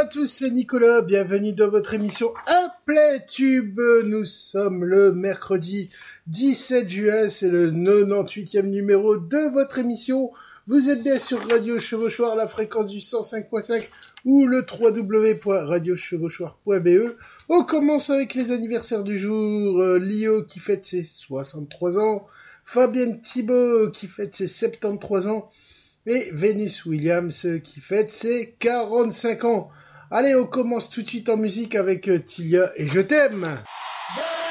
tous, c'est Nicolas, bienvenue dans votre émission Appelez Tube. Nous sommes le mercredi 17 juin, c'est le 98e numéro de votre émission. Vous êtes bien sur Radio Chevauchoir, la fréquence du 105.5 ou le www.radiochevauchoir.be. On commence avec les anniversaires du jour. Lio qui fête ses 63 ans, Fabienne Thibault qui fête ses 73 ans, et Venus Williams qui fête ses 45 ans. Allez, on commence tout de suite en musique avec Tilia et Je t'aime.